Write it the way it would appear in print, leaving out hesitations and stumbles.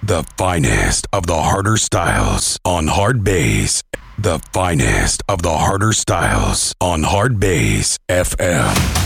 The finest of the harder styles on Hard Bass. The finest of the harder styles on Hard Bass FM.